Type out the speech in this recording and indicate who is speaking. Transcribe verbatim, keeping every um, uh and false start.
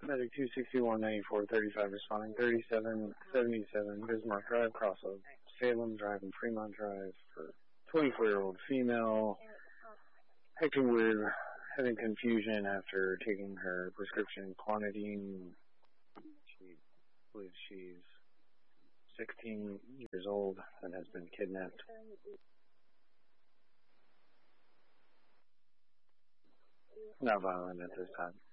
Speaker 1: Medic two sixty-one ninety-four thirty-five responding. thirty-seven seventy-seven Bismarck Drive, Crossroad, Salem Drive, and Fremont Drive for twenty-four-year-old female. Acting with having confusion after taking her prescription clonidine. She believes she's sixteen years old and has been kidnapped. Not violent at this time.